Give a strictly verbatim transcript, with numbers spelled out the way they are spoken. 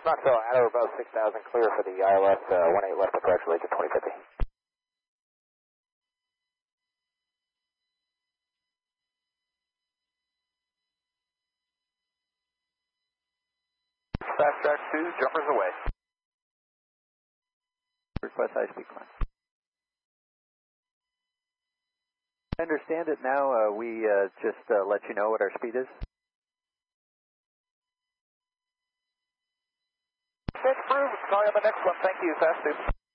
Knoxville, at or above six thousand, clear for the I L S uh, one eight left approach, release at twenty fifty. Fast track two, jumpers away. Request high speed climb. I understand it now. Uh, we uh, just uh, let you know what our speed is. That's approved. Call you on the next one. Thank you. Fast two.